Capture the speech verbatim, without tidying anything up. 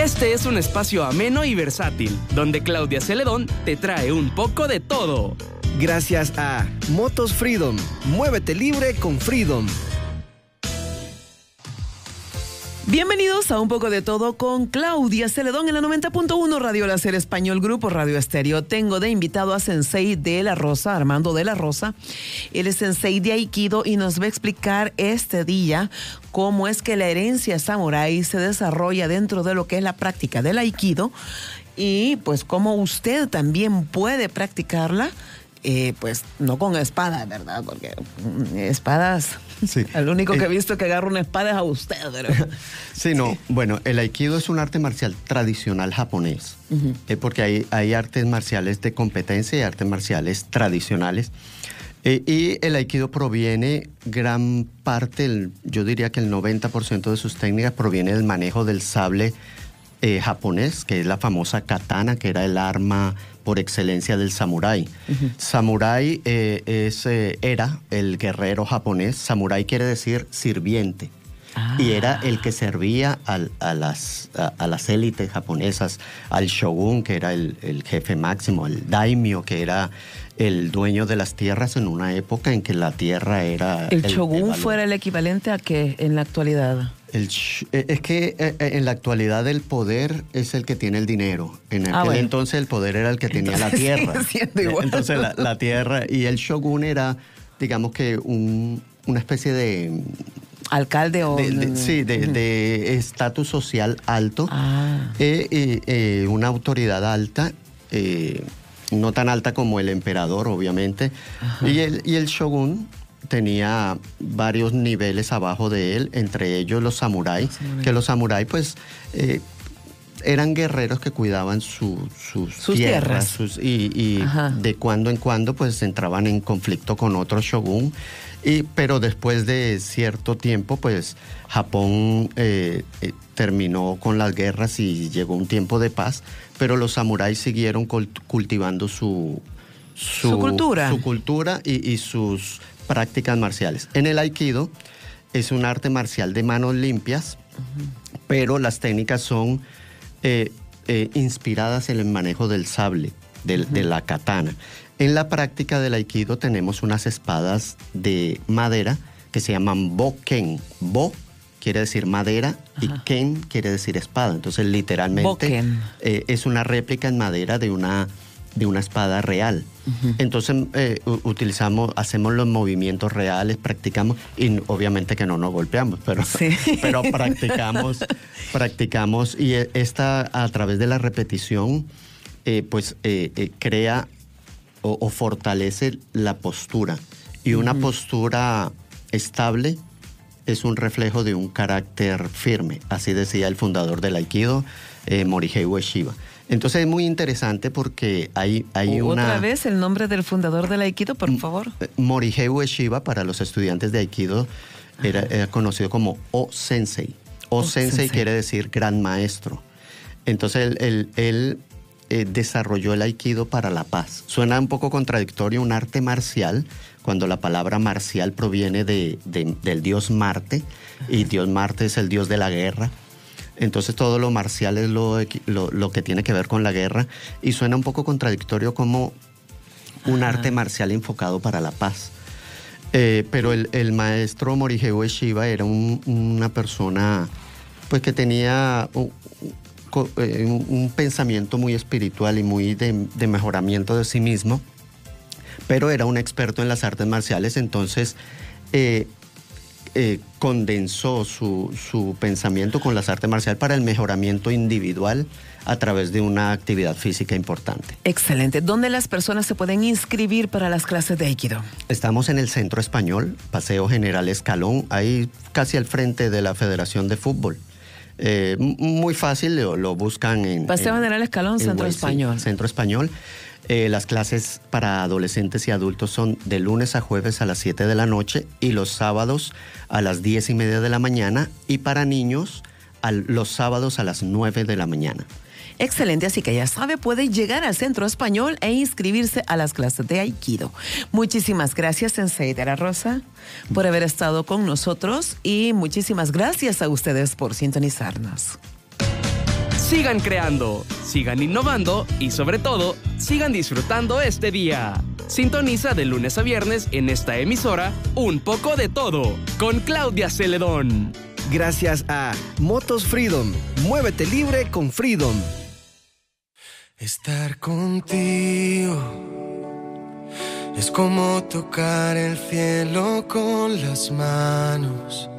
Este es un espacio ameno y versátil, donde Claudia Celedón te trae un poco de todo. Gracias a Motos Freedom. Muévete libre con Freedom. Bienvenidos a Un Poco de Todo con Claudia Celedón en la noventa punto uno Radio Láser Español, Grupo Radio Estéreo. Tengo de invitado a Sensei de la Rosa, Armando de la Rosa. Él es Sensei de Aikido y nos va a explicar este día cómo es que la herencia samurái se desarrolla dentro de lo que es la práctica del Aikido y pues cómo usted también puede practicarla. Eh, pues no con espadas, ¿verdad? Porque espadas, sí. El único que eh, he visto que agarra una espada es a usted. Pero... sí, no, sí. Bueno, el Aikido es un arte marcial tradicional japonés, uh-huh. eh, porque hay, hay artes marciales de competencia y artes marciales tradicionales. Eh, y el Aikido proviene, gran parte, el, yo diría que el noventa por ciento de sus técnicas proviene del manejo del sable eh, japonés, que es la famosa katana, que era el arma por excelencia del samurái. Uh-huh. Samurái eh, es, eh, era el guerrero japonés. Samurái quiere decir sirviente. Ah. Y era el que servía al, a, las, a, a las élites japonesas, al shogun, que era el, el jefe máximo, al daimyo, que era el dueño de las tierras en una época en que la tierra era... ¿El, el shogun el fuera el equivalente a qué en la actualidad? El, es que en la actualidad el poder es el que tiene el dinero. En aquel ah, bueno. entonces el poder era el que tenía entonces, la tierra. Igual. Entonces la, la tierra y el shogun era, digamos que un, una especie de... alcalde o... De, de, sí, de estatus uh-huh. social alto. Ah. Eh, eh, eh, una autoridad alta, eh, no tan alta como el emperador, obviamente. Y el, y el shogun tenía varios niveles abajo de él, entre ellos los samuráis, sí, que los samuráis pues eh, eran guerreros que cuidaban su, sus, sus tierras, tierras sus, y, y de cuando en cuando pues entraban en conflicto con otro shogun, y, pero después de cierto tiempo pues Japón eh, eh, terminó con las guerras y llegó un tiempo de paz, pero los samuráis siguieron cultivando su, su, su cultura, su cultura y, y sus prácticas marciales. En el Aikido es un arte marcial de manos limpias, uh-huh. pero las técnicas son eh, eh, inspiradas en el manejo del sable, del, uh-huh. de la katana. En la práctica del Aikido tenemos unas espadas de madera que se llaman Bo-ken. Bo quiere decir madera, uh-huh. y Ken quiere decir espada. Entonces literalmente eh, es una réplica en madera de una, de una espada real. Uh-huh. Entonces eh, utilizamos, hacemos los movimientos reales, practicamos, y obviamente que no nos golpeamos, pero, sí. pero practicamos, practicamos, y esta a través de la repetición, eh, pues eh, eh, crea o, o fortalece la postura. Y una uh-huh. postura estable es un reflejo de un carácter firme, así decía el fundador del Aikido, eh, Morihei Ueshiba. Entonces es muy interesante porque hay, hay ¿Otra una... ¿Otra vez el nombre del fundador del Aikido, por favor? Morihei Ueshiba, para los estudiantes de Aikido, era, era conocido como O-Sensei. O-Sensei quiere decir gran maestro. Entonces él, él, él eh, desarrolló el Aikido para la paz. Suena un poco contradictorio un arte marcial, cuando la palabra marcial proviene de, de, del dios Marte, y dios Marte es el dios de la guerra. Entonces todo lo marcial es lo, lo, lo que tiene que ver con la guerra, y suena un poco contradictorio como un Ajá. arte marcial enfocado para la paz. Eh, pero el, el maestro Morihei Ueshiba era un, una persona pues, que tenía un, un, un pensamiento muy espiritual y muy de, de mejoramiento de sí mismo, pero era un experto en las artes marciales. Entonces eh, Eh, condensó su, su pensamiento con las artes marciales para el mejoramiento individual a través de una actividad física importante. Excelente. ¿Dónde las personas se pueden inscribir para las clases de Aikido? Estamos en el Centro Español, Paseo General Escalón, ahí casi al frente de la Federación de Fútbol. Eh, muy fácil, lo, lo buscan en... Paseo en, General Escalón, Centro en, Español. Sí, Centro Español. Eh, las clases para adolescentes y adultos son de lunes a jueves a las siete de la noche y los sábados a las diez y media de la mañana, y para niños a los sábados a las nueve de la mañana. Excelente, así que ya sabe, puede llegar al Centro Español e inscribirse a las clases de Aikido. Muchísimas gracias, Sensei de la Rosa, por haber estado con nosotros, y muchísimas gracias a ustedes por sintonizarnos. Sigan creando, sigan innovando y sobre todo, sigan disfrutando este día. Sintoniza de lunes a viernes en esta emisora Un poco de todo con Claudia Celedón. Gracias a Motos Freedom. Muévete libre con Freedom. Estar contigo es como tocar el cielo con las manos.